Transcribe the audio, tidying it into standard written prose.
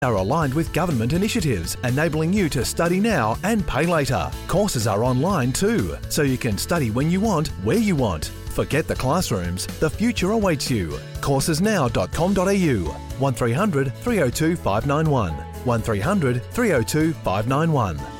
are aligned with government initiatives, enabling you to study now and pay later. Courses are online too, so you can study when you want, where you want. Forget the classrooms, the future awaits you. Coursesnow.com.au 1300 302 591 1300 302 591.